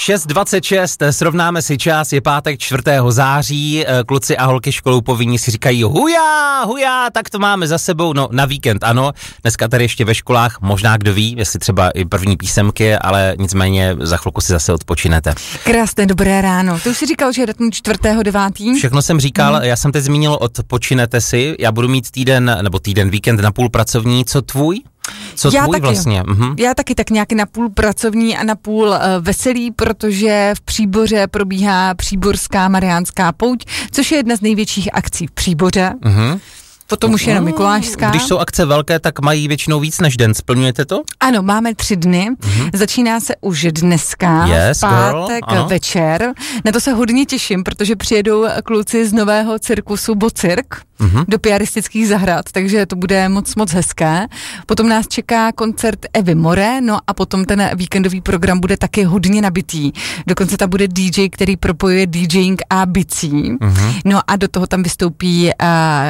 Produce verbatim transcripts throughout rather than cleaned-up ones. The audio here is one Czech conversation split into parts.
šest dvacet šest, srovnáme si čas, je pátek čtvrtého září, kluci a holky školou povinní si říkají hujá, hujá, tak to máme za sebou, no na víkend ano, dneska tady ještě ve školách, možná kdo ví, jestli třeba i první písemky, ale nicméně za chvilku si zase odpočinete. Krásné dobré ráno, ty už si říkal, že je datum čtvrtého devátého Všechno jsem říkal, hmm. já jsem teď zmínil odpočinete si, já budu mít týden, nebo týden, víkend na půl pracovní, co tvůj? Co já tvůj taky, vlastně? Mhm. Já taky tak nějaký na půl pracovní a na půl uh, veselý, protože v Příboře probíhá Příborská mariánská pouť, což je jedna z největších akcí v Příboře. Mhm. Potom už jenom Mikulášská. Když jsou akce velké, tak mají většinou víc než den. Splňujete to? Ano, máme tři dny. Mm-hmm. Začíná se už dneska, yes, v pátek girl, večer. Na to se hodně těším, protože přijedou kluci z nového cirkusu Bocirk mm-hmm. do piaristických zahrad, takže to bude moc, moc hezké. Potom nás čeká koncert Evy More, no a potom ten víkendový program bude taky hodně nabitý. Dokonce tam bude dý džej, který propojuje DJing a bicí. Mm-hmm. No a do toho tam vystoupí uh,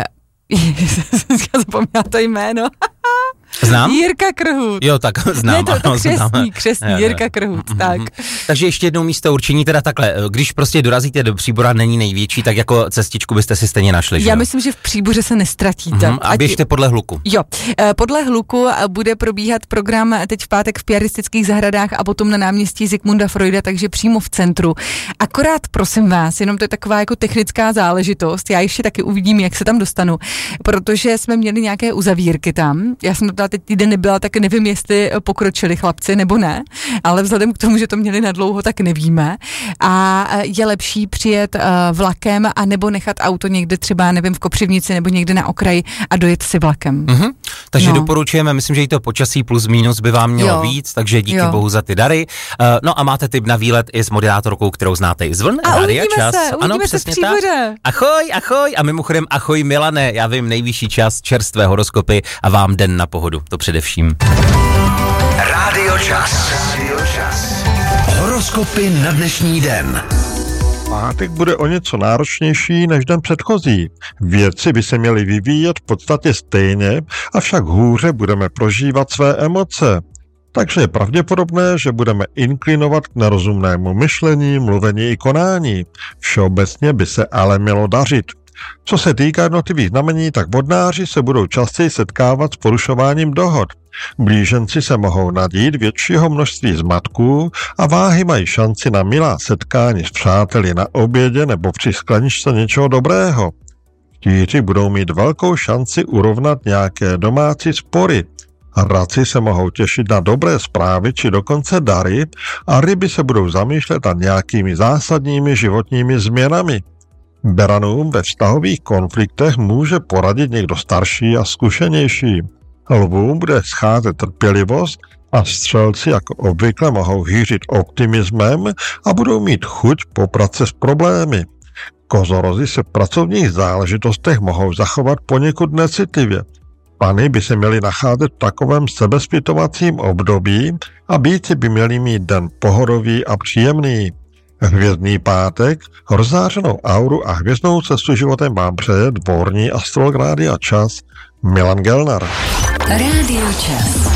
já zapomněla to jméno. Znám? Jirka Krhut. Jo, tak znám. Ne, to, to ano, křestní, znám. křestní, je, Jirka Krhut, mm, tak. Mm, takže ještě jednou místo určení teda takhle, když prostě dorazíte do Příbora, není největší, tak jako cestičku byste si stejně našli, že Já jo? myslím, že v Příboře se nestratíte. Mm, a běžte podle hluku. Jo, podle hluku bude probíhat program teď v pátek v piaristických zahradách a potom na náměstí Zikmunda Freuda, takže přímo v centru. Akorát prosím vás, jenom to je taková jako technická záležitost, já ještě taky uvidím, jak se tam dostanu, protože jsme měli nějaké uzavírky tam. Já jsem to teď týden nebyla, tak nevím, jestli pokročili chlapci nebo ne, ale vzhledem k tomu, že to měli nadlouho, tak nevíme. A je lepší přijet vlakem a nebo nechat auto někde třeba, nevím, v Kopřivnici nebo někde na okraji a dojet si vlakem. Mm-hmm. Takže no. doporučujeme, myslím, že i to počasí plus minus by vám mělo jo. víc, takže díky jo. bohu za ty dary. Uh, no a máte tip na výlet i s moderátorkou, kterou znáte i z vln. A Rádia uvidíme Čas. se, ano, uvidíme se v Příboře. Ahoj, ahoj a mimochodem ahoj Milane, já vím, nejvyšší čas, čerstvé horoskopy a vám den na pohodu, to především. Rádio Čas. Rádio Čas. Horoskopy na dnešní den. Pátek bude o něco náročnější než den předchozí. Věci by se měly vyvíjet v podstatě stejně, avšak hůře budeme prožívat své emoce. Takže je pravděpodobné, že budeme inklinovat k nerozumnému myšlení, mluvení i konání. Všeobecně by se ale mělo dařit. Co se týká jednotlivých znamení, tak vodnáři se budou častěji setkávat s porušováním dohod. Blíženci se mohou nadít většího množství zmatků a váhy mají šanci na milá setkání s přáteli na obědě nebo při skleničce něčeho dobrého. Štíři budou mít velkou šanci urovnat nějaké domácí spory. Raci se mohou těšit na dobré zprávy či dokonce dary a ryby se budou zamýšlet nad nějakými zásadními životními změnami. Beranům ve vztahových konfliktech může poradit někdo starší a zkušenější. Lvům bude scházet trpělivost a střelci jako obvykle mohou hýřit optimismem a budou mít chuť poprat se s problémy. Kozorozi se v pracovních záležitostech mohou zachovat poněkud necitlivě. Pany by se měly nacházet v takovém sebezpytovacím období a býti by měli mít den pohodový a příjemný. Hvězdný pátek, rozzářenou auru a hvězdnou cestu životem vám přeje dvorní astrolog Rádia Čas Milan Gelnar. Rádio Čas.